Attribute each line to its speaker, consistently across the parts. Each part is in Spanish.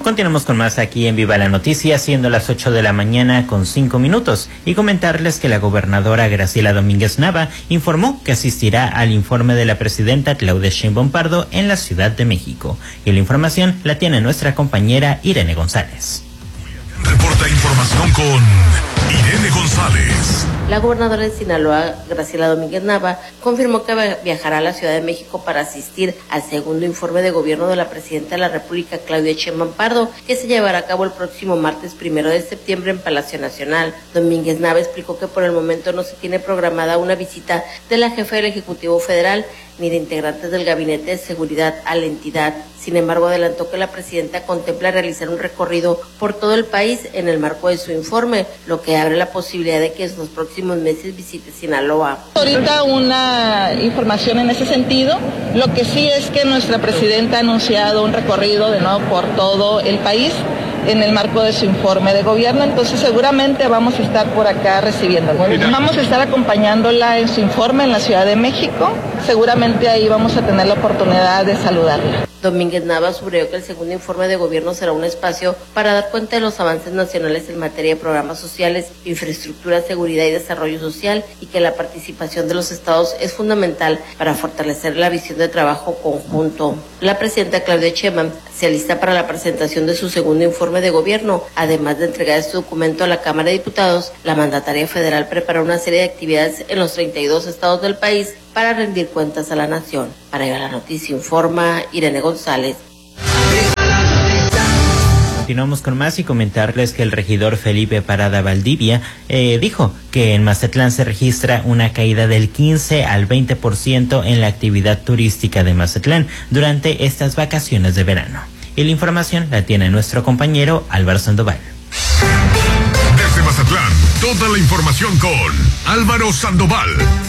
Speaker 1: Continuamos con más aquí en Viva la Noticia, siendo las 8 de la mañana con 5 minutos, y comentarles que la gobernadora Graciela Domínguez Nava informó que asistirá al informe de la presidenta Claudia Sheinbaum Pardo en la Ciudad de México. Y la información la tiene nuestra compañera Irene González.
Speaker 2: Reporta información con Irene González.
Speaker 3: La gobernadora de Sinaloa, Graciela Domínguez Nava, confirmó que viajará a la Ciudad de México para asistir al segundo informe de gobierno de la presidenta de la República, Claudia Sheinbaum Pardo, que se llevará a cabo el próximo martes 1 de septiembre en Palacio Nacional. Domínguez Nava explicó que por el momento no se tiene programada una visita de la jefa del Ejecutivo Federal ni de integrantes del Gabinete de Seguridad a la entidad. Sin embargo, adelantó que la presidenta contempla realizar un recorrido por todo el país en el marco de su informe, lo que abre la posibilidad de que en los próximos meses visite Sinaloa.
Speaker 4: Ahorita una información en ese sentido, lo que sí es que nuestra presidenta ha anunciado un recorrido de nuevo por todo el país en el marco de su informe de gobierno, entonces seguramente vamos a estar por acá recibiéndola. Vamos a estar acompañándola en su informe en la Ciudad de México, seguramente ahí vamos a tener la oportunidad de saludarla.
Speaker 3: Domínguez Nava subrayó que el segundo informe de gobierno será un espacio para dar cuenta de los avances nacionales en materia de programas sociales, infraestructura, seguridad y desarrollo social, y que la participación de los estados es fundamental para fortalecer la visión de trabajo conjunto. La presidenta Claudia Sheinbaum se alista para la presentación de su segundo informe de gobierno. Además de entregar este documento a la Cámara de Diputados, la mandataria federal prepara una serie de actividades en los 32 estados del país para rendir cuentas a la nación. Para Viva la Noticia informa Irene González.
Speaker 1: Continuamos con más y comentarles que el regidor Felipe Parada Valdivia dijo que en Mazatlán se registra una caída del 15 al 20% en la actividad turística de Mazatlán durante estas vacaciones de verano. Y la información la tiene nuestro compañero Álvaro Sandoval.
Speaker 2: Desde Mazatlán, toda la información con Álvaro Sandoval.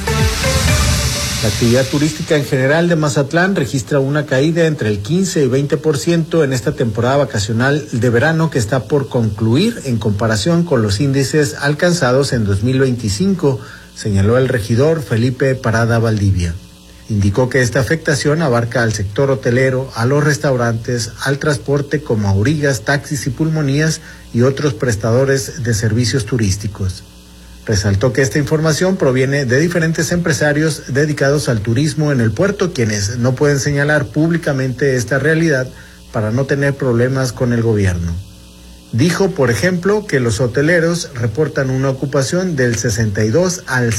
Speaker 5: La actividad turística en general de Mazatlán registra una caída entre el 15 y 20% en esta temporada vacacional de verano que está por concluir en comparación con los índices alcanzados en 2025, señaló el regidor Felipe Parada Valdivia. Indicó que esta afectación abarca al sector hotelero, a los restaurantes, al transporte como aurigas, taxis y pulmonías y otros prestadores de servicios turísticos. Resaltó que esta información proviene de diferentes empresarios dedicados al turismo en el puerto, quienes no pueden señalar públicamente esta realidad para no tener problemas con el gobierno. Dijo, por ejemplo, que los hoteleros reportan una ocupación del 62 al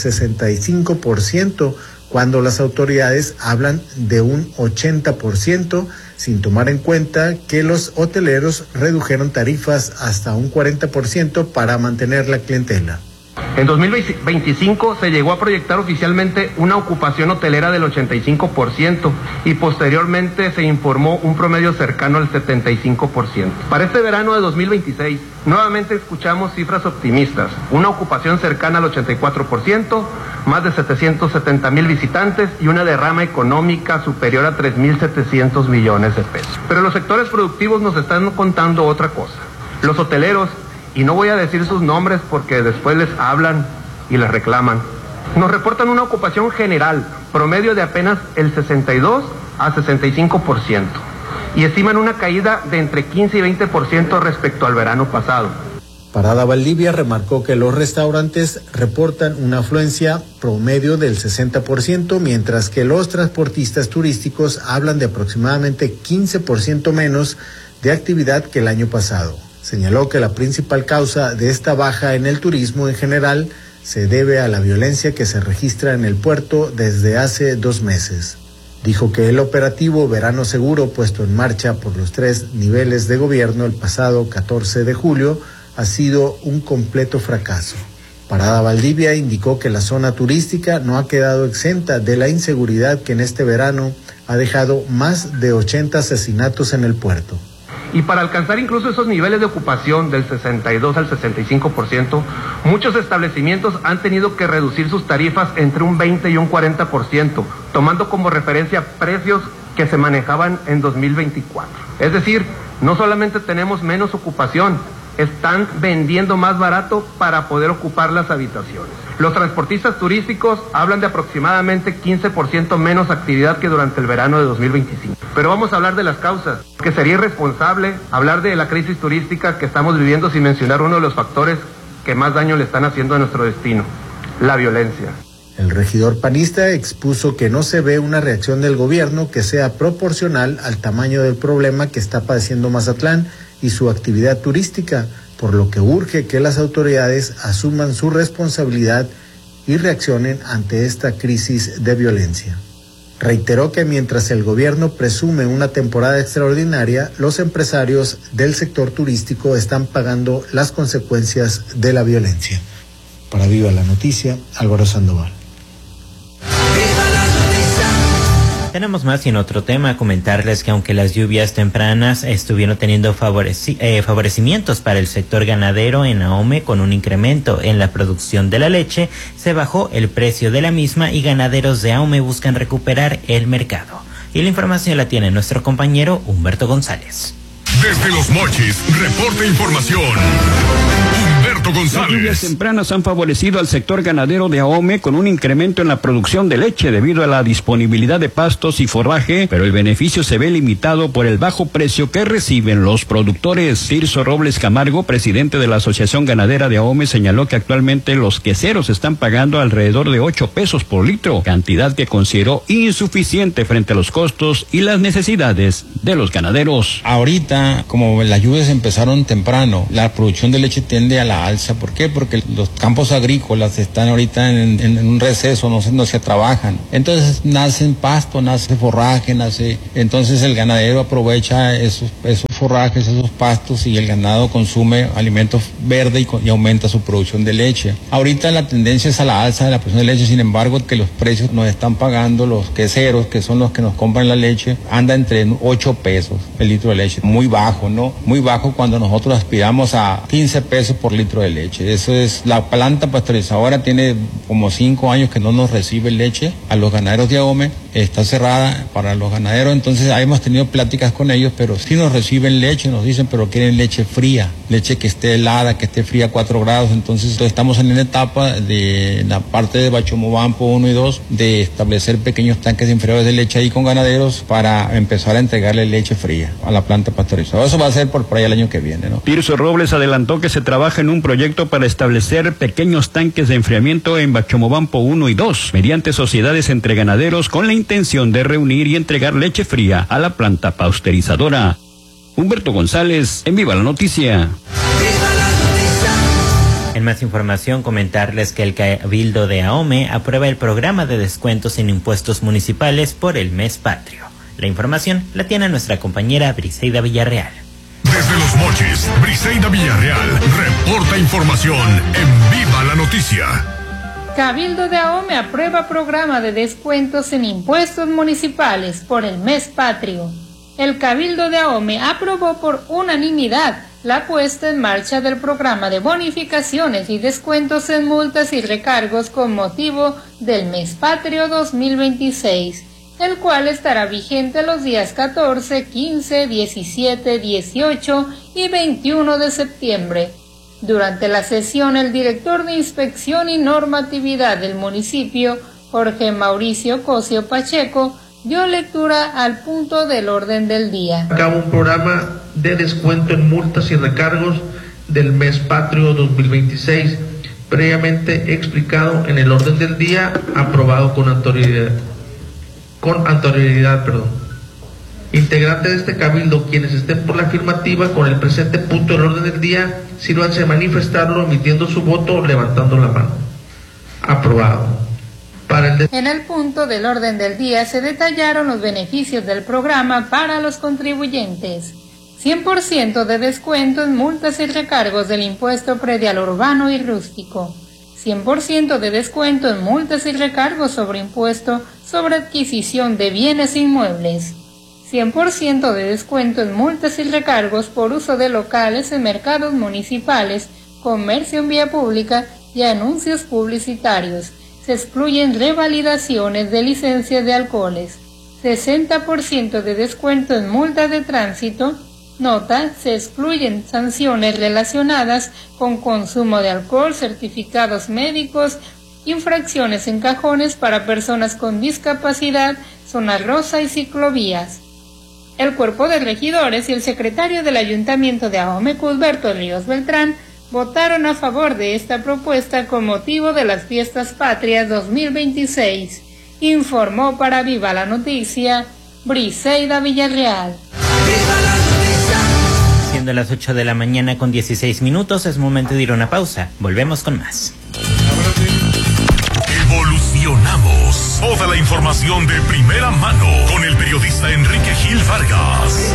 Speaker 5: 65%, cuando las autoridades hablan de un 80%, sin tomar en cuenta que los hoteleros redujeron tarifas hasta un 40% para mantener la clientela.
Speaker 6: En 2025 se llegó a proyectar oficialmente una ocupación hotelera del 85% y posteriormente se informó un promedio cercano al 75%. Para este verano de 2026, nuevamente escuchamos cifras optimistas, una ocupación cercana al 84%, más de 770,000 visitantes y una derrama económica superior a 3,700 millones de pesos. Pero los sectores productivos nos están contando otra cosa. Los hoteleros, y no voy a decir sus nombres porque después les hablan y les reclaman, nos reportan una ocupación general, promedio de apenas el 62 a 65%, y estiman una caída de entre 15 y 20% respecto al verano pasado.
Speaker 5: Parada Valdivia remarcó que los restaurantes reportan una afluencia promedio del 60%, mientras que los transportistas turísticos hablan de aproximadamente 15% menos de actividad que el año pasado. Señaló que la principal causa de esta baja en el turismo en general se debe a la violencia que se registra en el puerto desde hace 2 meses. Dijo que el operativo Verano Seguro, puesto en marcha por los 3 niveles de gobierno el pasado 14 de julio, ha sido un completo fracaso. Parada Valdivia indicó que la zona turística no ha quedado exenta de la inseguridad que en este verano ha dejado más de 80 asesinatos en el puerto.
Speaker 6: Y para alcanzar incluso esos niveles de ocupación del 62 al 65%, muchos establecimientos han tenido que reducir sus tarifas entre un 20 y un 40%, tomando como referencia precios que se manejaban en 2024. Es decir, no solamente tenemos menos ocupación, están vendiendo más barato para poder ocupar las habitaciones. Los transportistas turísticos hablan de aproximadamente 15% menos actividad que durante el verano de 2025. Pero vamos a hablar de las causas, que sería irresponsable hablar de la crisis turística que estamos viviendo sin mencionar uno de los factores que más daño le están haciendo a nuestro destino, la violencia.
Speaker 5: El regidor panista expuso que no se ve una reacción del gobierno que sea proporcional al tamaño del problema que está padeciendo Mazatlán y su actividad turística, por lo que urge que las autoridades asuman su responsabilidad y reaccionen ante esta crisis de violencia. Reiteró que mientras el gobierno presume una temporada extraordinaria, los empresarios del sector turístico están pagando las consecuencias de la violencia. Para Viva la Noticia, Álvaro Sandoval.
Speaker 1: Tenemos más y en otro tema, comentarles que aunque las lluvias tempranas estuvieron teniendo favorecimientos para el sector ganadero en Ahome con un incremento en la producción de la leche, se bajó el precio de la misma y ganaderos de Ahome buscan recuperar el mercado. Y la información la tiene nuestro compañero Humberto González.
Speaker 2: Desde Los Mochis, reporta información. Humberto González.
Speaker 7: Las lluvias tempranas han favorecido al sector ganadero de Ahome con un incremento en la producción de leche debido a la disponibilidad de pastos y forraje, pero el beneficio se ve limitado por el bajo precio que reciben los productores. Tirso Robles Camargo, presidente de la Asociación Ganadera de Ahome, señaló que actualmente los queseros están pagando alrededor de 8 pesos por litro, cantidad que consideró insuficiente frente a los costos y las necesidades de los ganaderos.
Speaker 8: Ahorita, como las lluvias empezaron temprano, la producción de leche tiende a la alza. ¿Por qué? Porque los campos agrícolas están ahorita en un receso, no se trabajan. Entonces nacen pasto, nace forraje, entonces el ganadero aprovecha esos forrajes, esos pastos, y el ganado consume alimentos verdes y aumenta su producción de leche. Ahorita la tendencia es a la alza de la producción de leche, sin embargo que los precios nos están pagando los queseros, que son los que nos compran la leche, anda entre 8 pesos el litro de leche. Muy bajo, ¿no? Muy bajo cuando nosotros aspiramos a 15 pesos por litro de leche. Eso es, la planta pasteurizadora tiene como 5 años que no nos recibe leche a los ganaderos de Ahome, está cerrada para los ganaderos, entonces hemos tenido pláticas con ellos, pero sí nos reciben leche, nos dicen, pero quieren leche fría, leche que esté helada, que esté fría a 4 grados, entonces estamos en una etapa de la parte de Bachomobampo 1 y 2 de establecer pequeños tanques inferiores de leche ahí con ganaderos para empezar a entregarle leche fría a la planta pasteurizadora. Eso va a ser por ahí el año que viene, ¿no?
Speaker 7: Tirso Robles adelantó que se trabaja en un proyecto para establecer pequeños tanques de enfriamiento en Bachomobampo 1 y 2, mediante sociedades entre ganaderos con la intención de reunir y entregar leche fría a la planta pasteurizadora. Humberto González, en Viva la Noticia.
Speaker 1: En más información, comentarles que el Cabildo de Ahome aprueba el programa de descuentos en impuestos municipales por el mes patrio. La información la tiene nuestra compañera Briseida Villarreal.
Speaker 2: Desde Los Mochis, Briseida Villarreal reporta información en Viva la Noticia.
Speaker 9: Cabildo de Ahome aprueba programa de descuentos en impuestos municipales por el mes patrio. El Cabildo de Ahome aprobó por unanimidad la puesta en marcha del programa de bonificaciones y descuentos en multas y recargos con motivo del mes patrio 2026, el cual estará vigente los días 14, 15, 17, 18 y 21 de septiembre. Durante la sesión, el director de Inspección y Normatividad del municipio, Jorge Mauricio Cosio Pacheco, dio lectura al punto del orden del día.
Speaker 10: Acaba un programa de descuento en multas y recargos del mes patrio 2026, previamente explicado en el orden del día, aprobado con anterioridad. Integrantes de este cabildo, quienes estén por la afirmativa con el presente punto del orden del día, sírvanse a manifestarlo emitiendo su voto o levantando la mano. Aprobado.
Speaker 9: En el punto del orden del día se detallaron los beneficios del programa para los contribuyentes. 100% de descuento en multas y recargos del impuesto predial urbano y rústico. 100% de descuento en multas y recargos sobre impuesto sobre adquisición de bienes inmuebles. 100% de descuento en multas y recargos por uso de locales en mercados municipales, comercio en vía pública y anuncios publicitarios. Se excluyen revalidaciones de licencias de alcoholes. 60% de descuento en multas de tránsito. Nota, se excluyen sanciones relacionadas con consumo de alcohol, certificados médicos, infracciones en cajones para personas con discapacidad, zona rosa y ciclovías. El cuerpo de regidores y el secretario del Ayuntamiento de Ahome, Cusberto Ríos Beltrán, votaron a favor de esta propuesta con motivo de las Fiestas Patrias 2026. Informó para Viva la Noticia, Briseida Villarreal.
Speaker 1: Siendo las 8 de la mañana con 16 minutos, es momento de ir a una pausa. Volvemos con más.
Speaker 2: Evolucionamos. Toda la información de primera mano con el periodista Enrique Gil Vargas.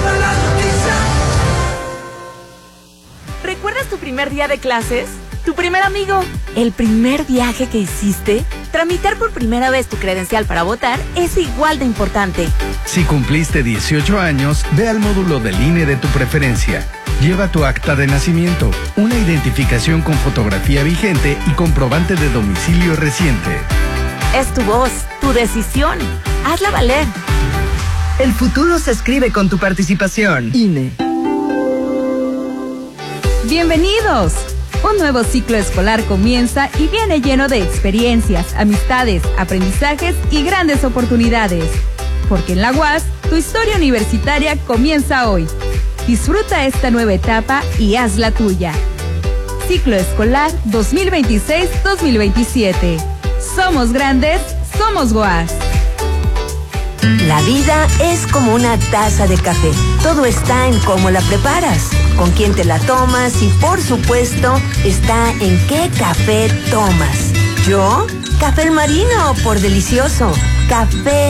Speaker 11: ¿Recuerdas tu primer día de clases? ¿Tu primer amigo? ¿El primer viaje que hiciste? Tramitar por primera vez tu credencial para votar es igual de importante.
Speaker 12: Si cumpliste 18 años, ve al módulo del INE de tu preferencia. Lleva tu acta de nacimiento, una identificación con fotografía vigente y comprobante de domicilio reciente.
Speaker 11: Es tu voz, tu decisión. Hazla valer.
Speaker 13: El futuro se escribe con tu participación. INE.
Speaker 14: ¡Bienvenidos! Un nuevo ciclo escolar comienza y viene lleno de experiencias, amistades, aprendizajes y grandes oportunidades. Porque en la UAS, tu historia universitaria comienza hoy. Disfruta esta nueva etapa y haz la tuya. Ciclo escolar 2026-2027. Somos grandes, somos UAS.
Speaker 15: La vida es como una taza de café. Todo está en cómo la preparas, con quién te la tomas y, por supuesto, está en qué café tomas. Yo, Café El Marino, por delicioso. Café